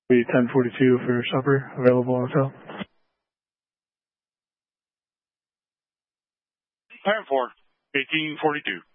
Be 1042 for supper, available on hotel. Time for 1842.